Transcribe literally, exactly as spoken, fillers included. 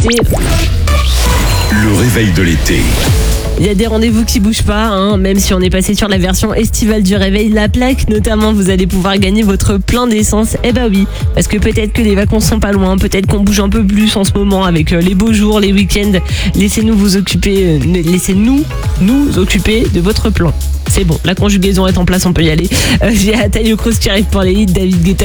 Et Le réveil de l'été. il y a des rendez-vous qui bougent pas, hein. Même si on est passé sur la version estivale du réveil, la plaque notamment, vous allez pouvoir gagner votre plein d'essence. Eh bah oui, parce que peut-être que les vacances sont pas loin, peut-être qu'on bouge un peu plus en ce moment avec les beaux jours, les week-ends. Laissez-nous vous occuper, laissez-nous nous occuper de votre plan. C'est bon, la conjugaison est en place, on peut y aller. Euh, j'ai Ataïo Cruz qui arrive pour les hits, David Guetta.